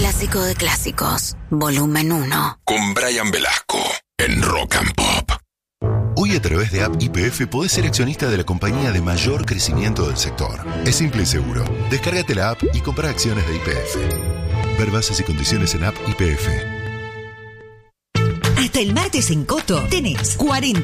clásico de clásicos, volumen 1. Con Brian Velasco en Rock and Pop. Hoy a través de App YPF podés ser accionista de la compañía de mayor crecimiento del sector. Es simple y seguro. Descárgate la app y compra acciones de YPF. Ver bases y condiciones en App YPF. Hasta el martes en Coto tenés 40